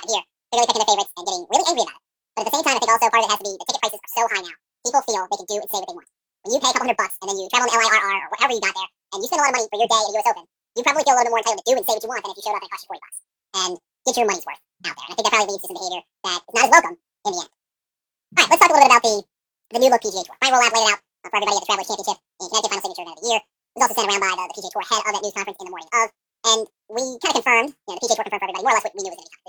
happened here. They're really picking their favorites and getting really angry about it. But at the same time, I think also part of it has to be the ticket prices are so high now. People feel they can do and say what they want. When you pay a couple $100 and then you travel on the LIRR or whatever you got there, and you spend a lot of money for your day at the US Open, you probably feel a little bit more entitled to do and say what you want than if you showed up and it cost you $40 and get your money's worth out there. And I think that probably leads to some behavior that is not as welcome in the end. All right, let's talk a little bit about the new look PGA Tour. Ryan Rolab laid it out for everybody at the Travelers Championship in Connecticut, final signature event of the year. It was also sent around by the PGA Tour head of that news conference in the morning of, and we kind of confirmed, the PGA Tour confirmed for everybody more or less what we knew was going to be coming.